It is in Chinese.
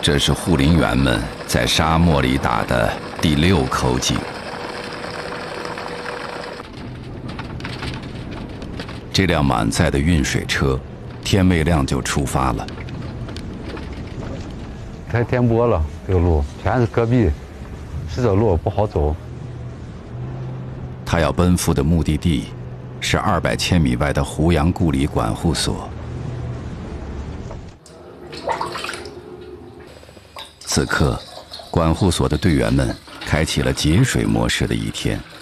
这是护林员们在沙漠里打的第6口井。这辆满载的运水车，天未亮就出发了。 太颠簸了，这个路全是戈壁，石头路不好走。 他要奔赴的目的地是200千米外的胡杨故里管护所。此刻，管护所的队员们开启了节水模式的一天。